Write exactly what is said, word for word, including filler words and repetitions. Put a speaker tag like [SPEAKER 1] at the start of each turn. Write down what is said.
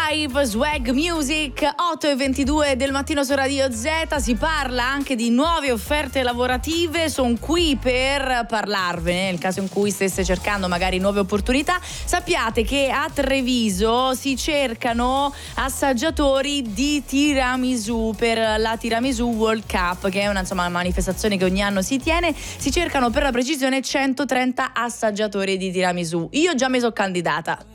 [SPEAKER 1] Live, Swag Music, otto e ventidue del mattino su Radio Z. Si parla anche di nuove offerte lavorative. Sono qui per parlarvene nel caso in cui stesse cercando magari nuove opportunità. Sappiate che a Treviso si cercano assaggiatori di tiramisù per la Tiramisù World Cup, che è una insomma manifestazione che ogni anno si tiene. Si cercano per la precisione centotrenta assaggiatori di tiramisù. Io già mi sono candidata.